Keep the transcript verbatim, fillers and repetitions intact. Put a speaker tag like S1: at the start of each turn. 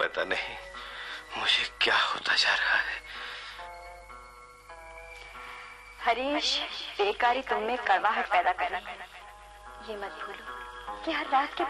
S1: पता नहीं मुझे क्या होता जा रहा है।
S2: हरीश, बेकारी तुम में कड़वाहट पैदा कर रही है। ये मत भूलो कि हर रात के